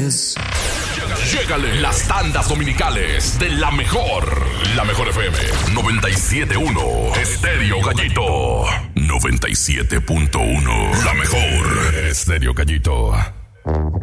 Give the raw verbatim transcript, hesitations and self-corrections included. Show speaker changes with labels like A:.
A: is.
B: Llégale las tandas dominicales de la mejor. La mejor F M noventa y siete punto uno. Estéreo Gallito noventa y siete punto uno. La mejor. Estéreo Gallito.